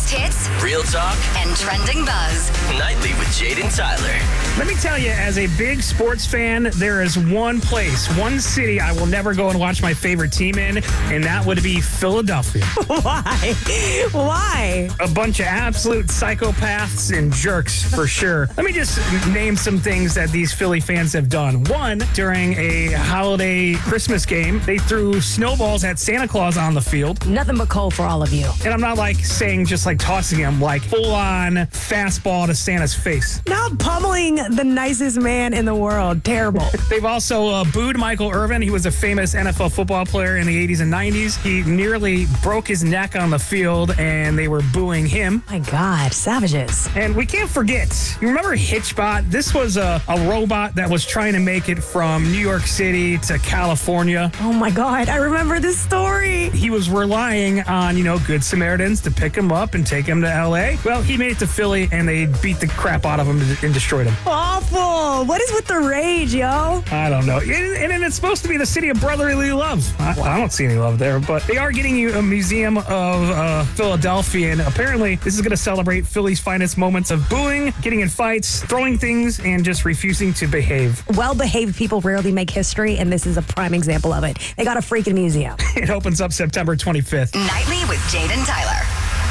Biggest hits, real talk, and trending buzz. Nightly with Jaden Tyler. Let me tell you, as a big sports fan, there is one place, one city I will never go and watch my favorite team in, and that would be Philadelphia. Why? Why? A bunch of absolute psychopaths and jerks, for sure. Let me just name some things that these Philly fans have done. One, during a holiday Christmas game, they threw snowballs at Santa Claus on the field. Nothing but coal for all of you. And I'm not saying just tossing him, full-on fastball to Santa's face. Not pummeling the nicest man in the world. Terrible. They've also booed Michael Irvin. He was a famous NFL football player in the 80s and 90s. He nearly broke his neck on the field, and they were booing him. My God, savages. And we can't forget, you remember Hitchbot? This was a robot that was trying to make it from New York City to California. Oh my God, I remember this story. He was relying on, Good Samaritans to pick him up and take him to L.A. Well, he made it to Philly, and they beat the crap out of him and destroyed him. Awful. What is with the rage, yo? I don't know. And it's supposed to be the city of brotherly love. I don't see any love there, but they are getting you a museum of Philadelphia, and apparently this is going to celebrate Philly's finest moments of booing, getting in fights, throwing things, and just refusing to behave. Well-behaved people rarely make history, and this is a prime example of it. They got a freaking museum. It opens up September 25th. Nightly with Jaden Tyler.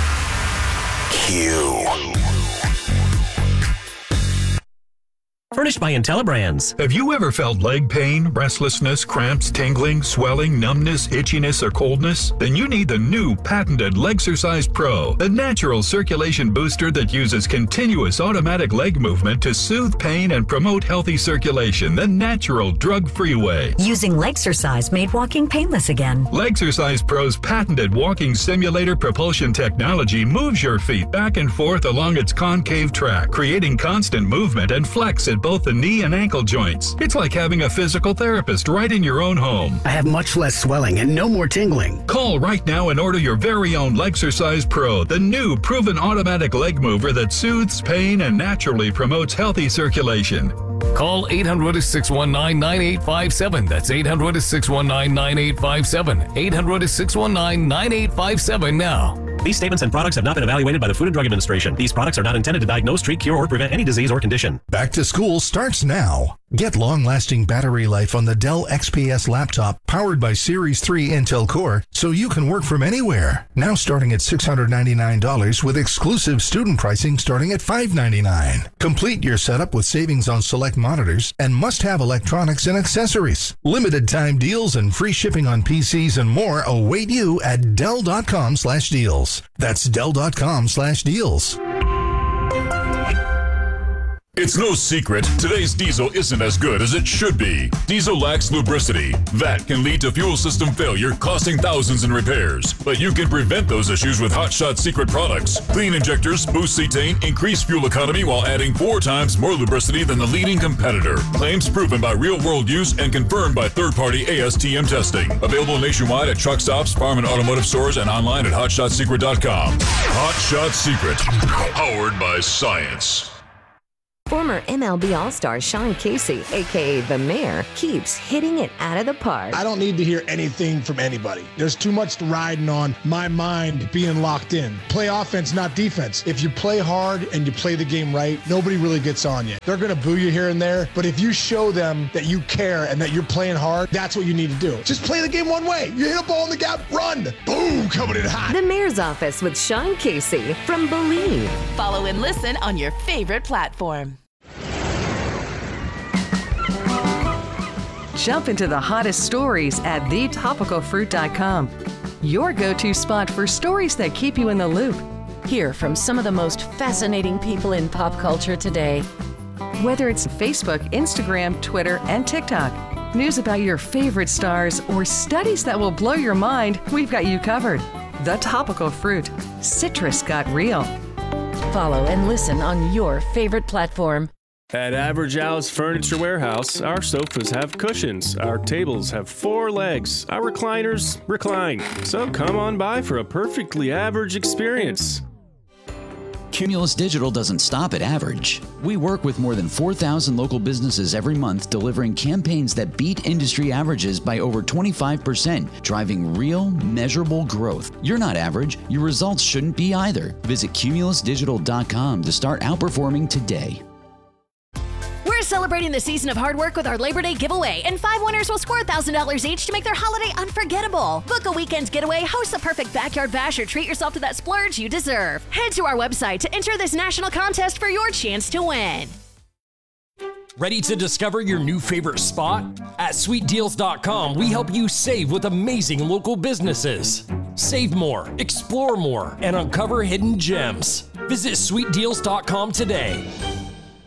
Furnished by IntelliBrands. Have you ever felt leg pain, restlessness, cramps, tingling, swelling, numbness, itchiness, or coldness? Then you need the new patented Legsercise Pro, the natural circulation booster that uses continuous automatic leg movement to soothe pain and promote healthy circulation the natural, drug-free way. Using Legsercise made walking painless again. Legsercise Pro's patented walking simulator propulsion technology moves your feet back and forth along its concave track, creating constant movement and flex at both the knee and ankle joints. It's like having a physical therapist right in your own home. I have much less swelling and no more tingling. Call right now and order your very own Legsercise Pro, the new proven automatic leg mover that soothes pain and naturally promotes healthy circulation. Call 800-619-9857. That's 800-619-9857. 800-619-9857 now. These statements and products have not been evaluated by the Food and Drug Administration. These products are not intended to diagnose, treat, cure, or prevent any disease or condition. Back to school starts now. Get long-lasting battery life on the Dell XPS laptop powered by Series 3 Intel Core so you can work from anywhere. Now starting at $699 with exclusive student pricing starting at $599. Complete your setup with savings on select monitors and must-have electronics and accessories. Limited time deals and free shipping on PCs and more await you at Dell.com/deals. That's Dell.com/deals. It's no secret, today's diesel isn't as good as it should be. Diesel lacks lubricity. That can lead to fuel system failure, costing thousands in repairs. But you can prevent those issues with Hot Shot Secret products. Clean injectors, boost cetane, increase fuel economy while adding 4 times more lubricity than the leading competitor. Claims proven by real-world use and confirmed by third-party ASTM testing. Available nationwide at truck stops, farm and automotive stores, and online at hotshotsecret.com. Hot Shot Secret, powered by science. Former MLB All-Star Sean Casey, a.k.a. The Mayor, keeps hitting it out of the park. I don't need to hear anything from anybody. There's too much riding on my mind being locked in. Play offense, not defense. If you play hard and you play the game right, nobody really gets on you. They're going to boo you here and there, but if you show them that you care and that you're playing hard, that's what you need to do. Just play the game one way. You hit a ball in the gap, run. Boom, coming in hot. The Mayor's Office with Sean Casey from Believe. Follow and listen on your favorite platform. Jump into the hottest stories at thetopicalfruit.com. Your go-to spot for stories that keep you in the loop. Hear from some of the most fascinating people in pop culture today. Whether it's Facebook, Instagram, Twitter, and TikTok, news about your favorite stars, or studies that will blow your mind, we've got you covered. The Topical Fruit. Citrus got real. Follow and listen on your favorite platform. At Average Al's Furniture Warehouse, our sofas have cushions, our tables have 4 legs, our recliners recline. So come on by for a perfectly average experience. Cumulus Digital doesn't stop at average. We work with more than 4,000 local businesses every month, delivering campaigns that beat industry averages by over 25%, driving real, measurable growth. You're not average. Your results shouldn't be either. Visit cumulusdigital.com to start outperforming today. We're celebrating the season of hard work with our Labor Day giveaway, and 5 winners will score $1,000 each to make their holiday unforgettable. Book a weekend getaway, host the perfect backyard bash, or treat yourself to that splurge you deserve. Head to our website to enter this national contest for your chance to win. Ready to discover your new favorite spot? At sweetdeals.com, we help you save with amazing local businesses. Save more, explore more, and uncover hidden gems. Visit sweetdeals.com today.